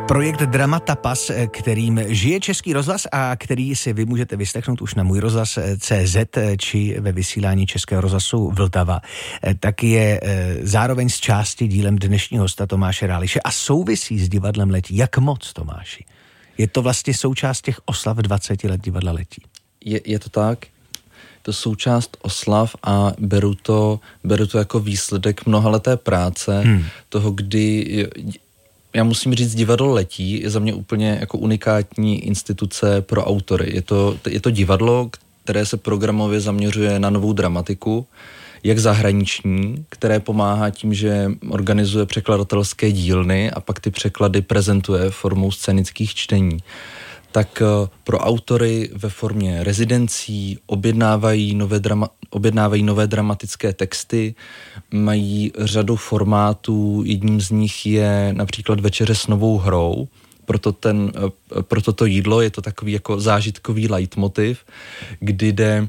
Projekt Dramatapas, kterým žije Český rozhlas a který si vy můžete vyslechnout už na Můj rozhlas.cz či ve vysílání Českého rozhlasu Vltava, tak je zároveň z části dílem dnešního hosta Tomáše Ráliše a souvisí s divadlem Letí. Jak moc, Tomáši? Je to vlastně součást těch oslav 20 let divadla Letí? Je to tak. To součást oslav a beru to jako výsledek mnohaleté práce, toho, kdy já musím říct, divadlo Letí je za mě úplně jako unikátní instituce pro autory. Je to divadlo, které se programově zaměřuje na novou dramatiku, jak zahraniční, které pomáhá tím, že organizuje překladatelské dílny a pak ty překlady prezentuje formou scénických čtení. Tak pro autory ve formě rezidencí objednávají nové dramatické texty, mají řadu formátů, jedním z nich je například Večeře s novou hrou, proto to jídlo je to takový jako zážitkový leitmotiv, kdy jde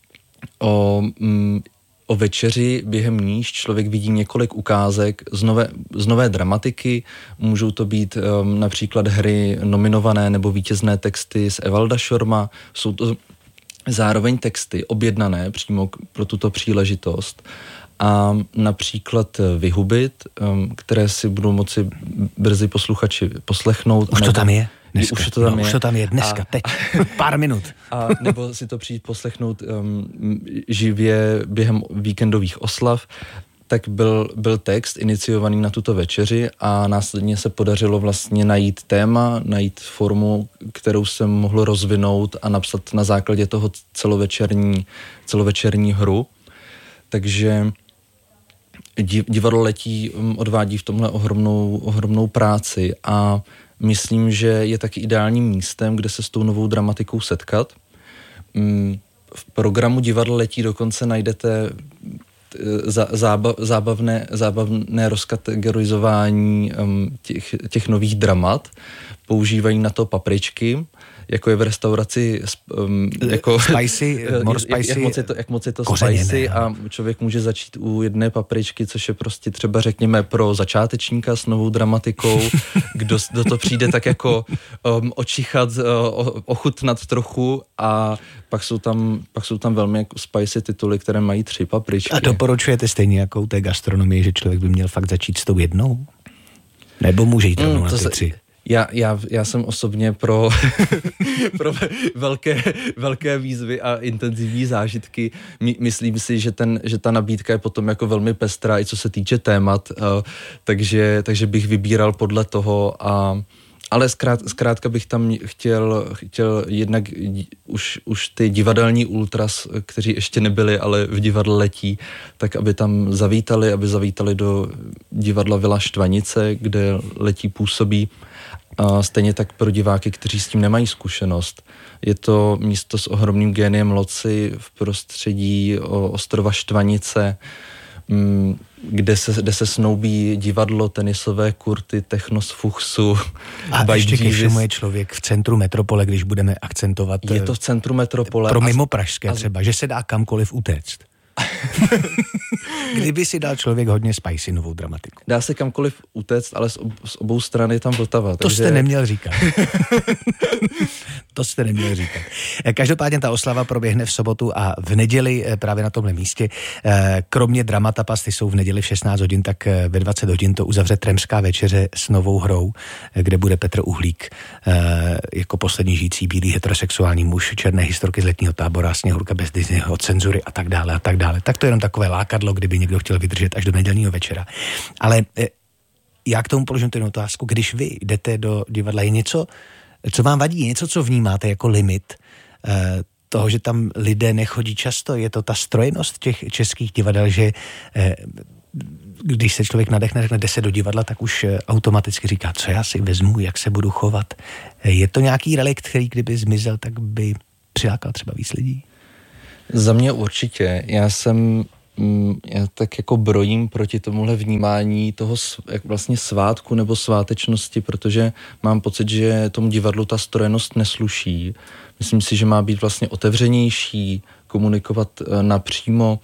o večeři, během níž člověk vidí několik ukázek z nové dramatiky. Můžou to být například hry nominované nebo vítězné texty z Evalda Šorma. Jsou to zároveň texty objednané přímo pro tuto příležitost. A například Vyhubit, které si budou moci brzy posluchači poslechnout. Už to tam je? Dneska. Už to tam je dneska, teď, pár minut. A nebo si to přijít poslechnout živě během víkendových oslav, tak byl text iniciovaný na tuto večeři a následně se podařilo vlastně najít téma, najít formu, kterou se mohlo rozvinout a napsat na základě toho celovečerní hru. Takže divadlo Letí odvádí v tomhle ohromnou práci a myslím, že je taky ideálním místem, kde se s tou novou dramatikou setkat. V programu Divadlo Letí dokonce najdete zábavné rozkategorizování těch nových dramat. Používají na to papričky, jako je v restauraci jako spicy, more spicy, jak moc je to spicy a člověk může začít u jedné papričky, což je prostě třeba řekněme pro začátečníka s novou dramatikou, kdo to přijde tak jako očichat, ochutnat trochu a pak jsou tam velmi jako spicy tituly, které mají 3 papričky. A doporučujete stejně jako u té gastronomie, že člověk by měl fakt začít s tou jednou? Nebo může jít rovnou na ty 3? Já jsem osobně pro velké výzvy a intenzivní zážitky. Myslím si, že ta nabídka je potom jako velmi pestrá, i co se týče témat, takže bych vybíral podle toho ale zkrátka bych tam chtěl jednak už ty divadelní ultras, kteří ještě nebyli, ale v divadle Letí, tak aby tam zavítali do divadla Vila Štvanice, kde Letí působí. A stejně tak pro diváky, kteří s tím nemají zkušenost. Je to místo s ohromným géniem loci v prostředí ostrova Štvanice, kde se snoubí divadlo, tenisové kurty, techno z Fuchsu. A ještě ke všemu je člověk v centru metropole, když budeme akcentovat. Je to v centru metropole. Pro mimo pražské třeba, že se dá kamkoliv utéct. Kdyby si dal člověk hodně spicy novou dramatiku. Dá se kamkoliv utéct, ale z obou stran je tam Vltava. To jste neměl říkat. To jste neměl říkat. Každopádně ta oslava proběhne v sobotu a v neděli právě na tomhle místě. Kromě Dramatapas, ty jsou v neděli v 16 hodin, tak ve 20 hodin to uzavře Tremská večeře s novou hrou, kde bude Petr Uhlík jako poslední žijící bílý heterosexuální muž, černé historky z letního tábora, Sněhurka bez Disneyho, cenzury a tak dále a tak dále. Tak to je jenom takové lákadlo, kdyby někdo chtěl vydržet až do nedělního večera. Ale já k tomu položím tu otázku, když vy jdete do divadla, je něco, co vám vadí, něco, co vnímáte jako limit toho, že tam lidé nechodí často, je to ta strojnost těch českých divadel, že když se člověk nadechne, řekne, jde se do divadla, tak už automaticky říká, co já si vezmu, jak se budu chovat. Je to nějaký relikt, který kdyby zmizel, tak by přilákal třeba víc lidí? Za mě určitě. Já tak jako brojím proti tomuhle vnímání toho vlastně svátku nebo svátečnosti, protože mám pocit, že tomu divadlu ta strojenost nesluší. Myslím si, že má být vlastně otevřenější, komunikovat napřímo,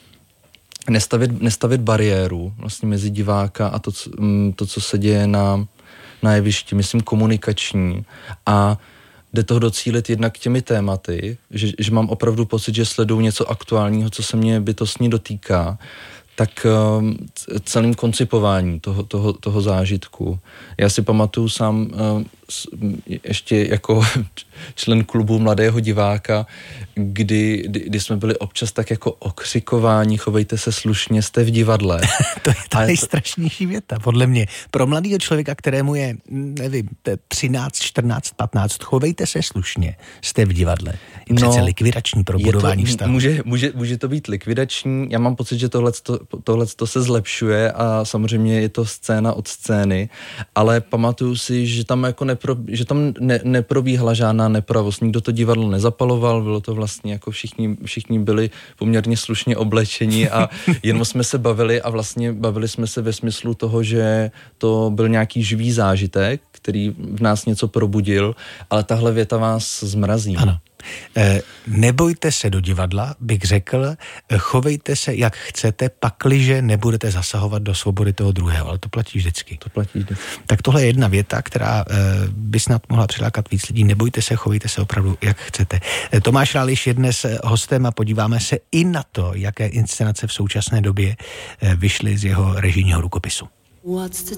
nestavit bariéru vlastně mezi diváka a to, co se děje na na jevišti, myslím komunikační a jde toho docílit jednak těmi tématy, že mám opravdu pocit, že sleduju něco aktuálního, co se mě bytostně dotýká, tak celým koncipováním toho zážitku. Já si pamatuju sám ještě jako člen klubu Mladého diváka, kdy jsme byli občas tak jako okřikováni, chovejte se slušně, jste v divadle. To je ta nejstrašnější věta, podle mě. Pro mladého člověka, kterému je, nevím, 13, 14, 15, chovejte se slušně, jste v divadle. Je přece likvidační pro budování vztahu. Může to být likvidační, já mám pocit, že tohleto se zlepšuje a samozřejmě je to scéna od scény, ale pamatuju si, že tam jako neprobíhala žádná nepravost, nikdo to divadlo nezapaloval, bylo to vlastně jako všichni byli poměrně slušně oblečeni a jenom jsme se bavili a vlastně bavili jsme se ve smyslu toho, že to byl nějaký živý zážitek, který v nás něco probudil, ale tahle věta vás zmrazí. Ano. Nebojte se do divadla, bych řekl, chovejte se, jak chcete, pakliže nebudete zasahovat do svobody toho druhého, ale to platí vždycky. Tak tohle je jedna věta, která by snad mohla přilákat víc lidí. Nebojte se, chovejte se opravdu, jak chcete. Tomáš Ráliš je dnes hostem a podíváme se i na to, jaké inscenace v současné době vyšly z jeho režijního rukopisu.